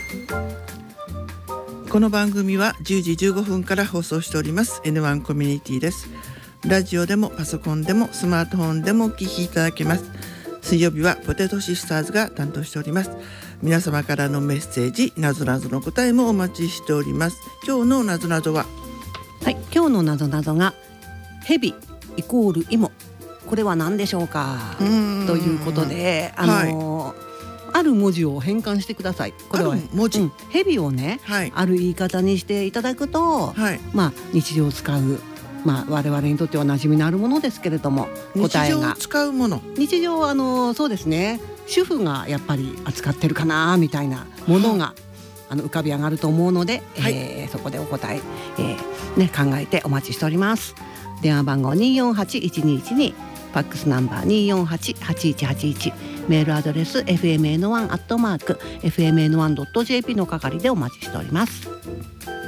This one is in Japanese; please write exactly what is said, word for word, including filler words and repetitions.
この番組はじゅうじじゅうごふんから放送しております エヌワン コミュニティです。ラジオでもパソコンでもスマートフォンでもお聞きいただけます。水曜日はポテトシスターズが担当しております。皆様からのメッセージ、なぞなぞの答えもお待ちしております。今日のなぞなぞは、 はい、今日のなぞなぞがヘビイコールイモ、これは何でしょうかということで、あのーはい、ある文字を変換してください。これは文字、うん、 ヘビをね、はい、ある言い方にしていただくと、はい、まあ日常使う、まあ、我々にとっては馴染みのあるものですけれども、答えが日常使うもの、 日常あのそうですね、主婦がやっぱり扱ってるかなみたいなものが、はあ、あの浮かび上がると思うので、はい、えー、そこでお答え、えーね、考えてお待ちしております。電話番号 にーよんはちいちにいちに、ファックスナンバー にーよんはちはちいちはちいち、メールアドレス エフエムエヌワン アットマーク エフエムエヌワン ドット ジェーピー の係でお待ちしております。